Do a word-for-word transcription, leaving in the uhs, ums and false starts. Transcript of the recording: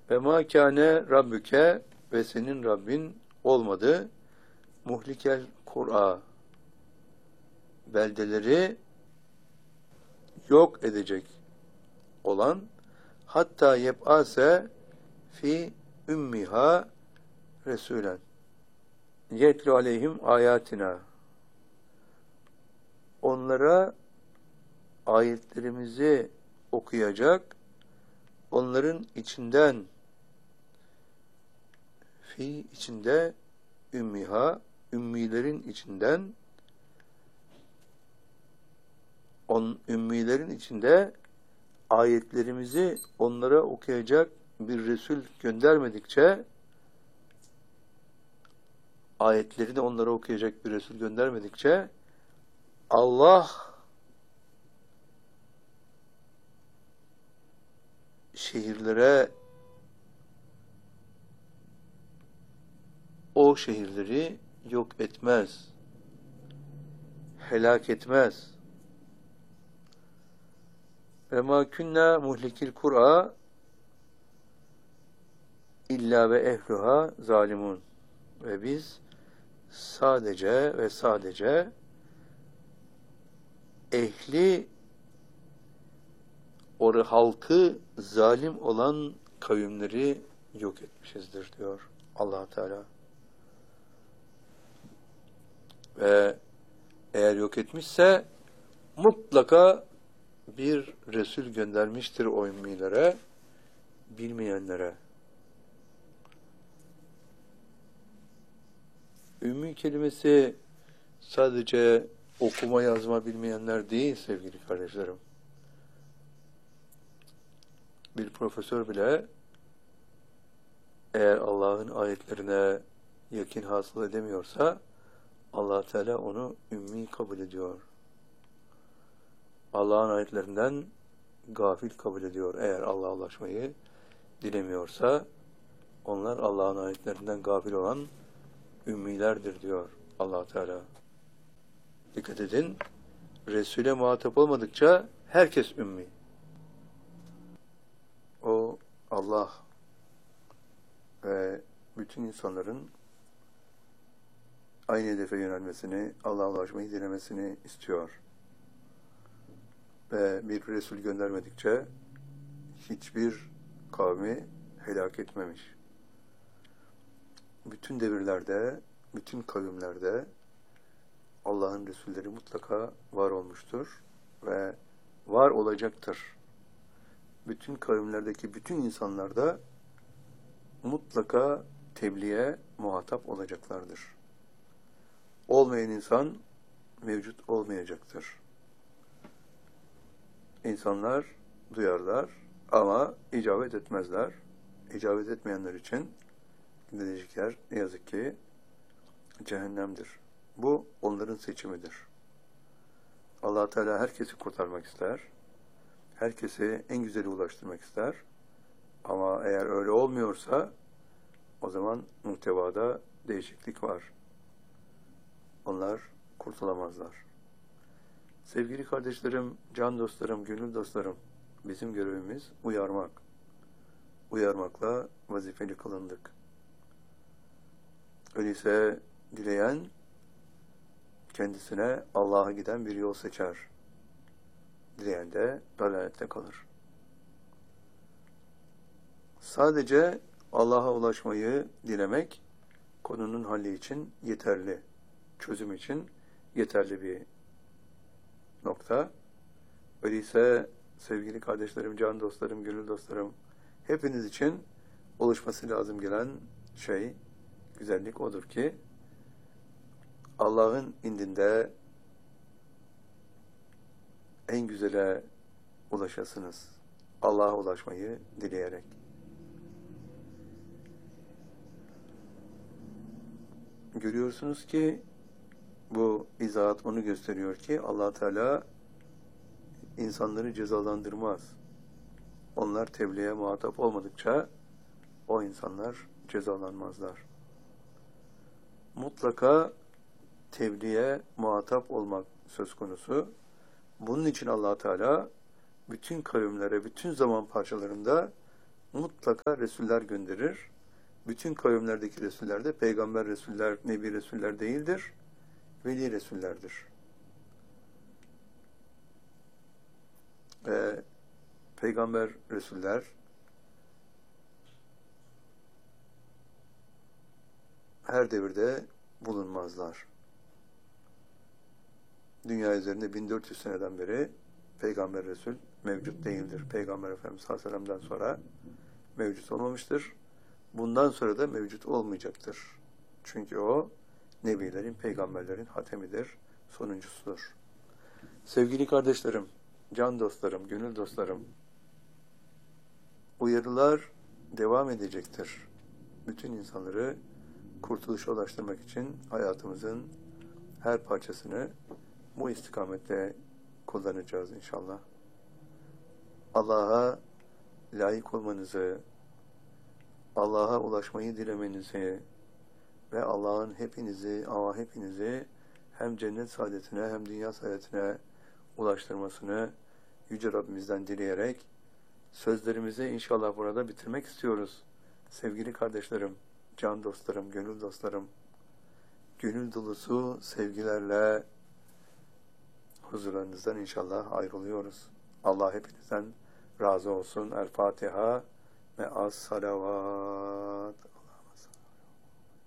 Ve ma kâne rabbuke ve senin Rabbin olmadı. Muhlikel Kur'a beldeleri yok edecek olan hatta yeb'ase fi ümmiha Resulen yetlu aleyhim ayatina onlara ayetlerimizi okuyacak, onların içinden fi içinde ümmiha ümmilerin içinden on ümmilerin içinde ayetlerimizi onlara okuyacak bir Resul göndermedikçe ayetlerini onlara okuyacak bir Resul göndermedikçe Allah şehirlere o şehirleri yok etmez, helak etmez. Ve ma kunna muhlikil Kur'a illa ve ehluha zalimun. Ve biz sadece ve sadece ehli orı halkı zalim olan kavimleri yok etmişizdir diyor Allah Teala. Ve eğer yok etmişse mutlaka bir Resul göndermiştir o ümmilere, bilmeyenlere. Ümmi kelimesi sadece okuma yazma bilmeyenler değil sevgili kardeşlerim. Bir profesör bile eğer Allah'ın ayetlerine yakin hasıl edemiyorsa Allah Teala onu ümmi kabul ediyor. Allah'ın ayetlerinden gafil kabul ediyor. Eğer Allah'a ulaşmayı dilemiyorsa onlar Allah'ın ayetlerinden gafil olan ümmilerdir diyor Allah Teala. Dikkat edin, Resul'e muhatap olmadıkça herkes ümmi. O Allah ve bütün insanların aynı hedefe yönelmesini, Allah'a ulaşmayı dilemesini istiyor. Ve bir Resul göndermedikçe hiçbir kavmi helak etmemiş. Bütün devirlerde, bütün kavimlerde Allah'ın Resulleri mutlaka var olmuştur ve var olacaktır. Bütün kavimlerdeki bütün insanlar da mutlaka tebliğe muhatap olacaklardır. Olmayan insan mevcut olmayacaktır. İnsanlar duyarlar ama icabet etmezler. İcabet etmeyenler için gidecek yer ne yazık ki cehennemdir. Bu onların seçimidir. Allah Teala herkesi kurtarmak ister. Herkesi en güzeli ulaştırmak ister. Ama eğer öyle olmuyorsa o zaman muhtevada değişiklik var. Onlar kurtulamazlar. Sevgili kardeşlerim, can dostlarım, gönül dostlarım, bizim görevimiz uyarmak. Uyarmakla vazifeli kılındık. Öyleyse dileyen kendisine Allah'a giden bir yol seçer. Dileyen de dalalette kalır. Sadece Allah'a ulaşmayı dilemek konunun halli için yeterli. Çözüm için yeterli bir nokta. Öyleyse sevgili kardeşlerim, can dostlarım, gönül dostlarım, hepiniz için oluşması lazım gelen şey, güzellik odur ki Allah'ın indinde en güzele ulaşasınız. Allah'a ulaşmayı dileyerek. Görüyorsunuz ki bu izahat onu gösteriyor ki Allah Teala insanları cezalandırmaz. Onlar tebliğe muhatap olmadıkça o insanlar cezalanmazlar. Mutlaka tebliğe muhatap olmak söz konusu. Bunun için Allah Teala bütün kavimlere, bütün zaman parçalarında mutlaka Resuller gönderir. Bütün kavimlerdeki Resuller de peygamber Resuller, Nebi Resuller değildir. Veli Resullerdir. Ve peygamber Resuller her devirde bulunmazlar. Dünya üzerinde bin dört yüz seneden beri peygamber Resul mevcut değildir. Peygamber Efendimiz sallallahu aleyhi ve sellem'den sonra mevcut olmamıştır. Bundan sonra da mevcut olmayacaktır. Çünkü o nebilerin, peygamberlerin hatemidir, sonuncusudur. Sevgili kardeşlerim, can dostlarım, gönül dostlarım, uyarılar devam edecektir. Bütün insanları kurtuluşa ulaştırmak için hayatımızın her parçasını bu istikamette kullanacağız inşallah. Allah'a layık olmanızı, Allah'a ulaşmayı dilemenizi ve Allah'ın hepinizi ama hepinizi hem cennet saadetine hem dünya saadetine ulaştırmasını Yüce Rabbimizden dileyerek sözlerimizi inşallah burada bitirmek istiyoruz. Sevgili kardeşlerim, can dostlarım, gönül dostlarım, gönül dolusu sevgilerle huzurlarınızdan inşallah ayrılıyoruz. Allah hepinizden razı olsun. El Fatiha ve as salavat.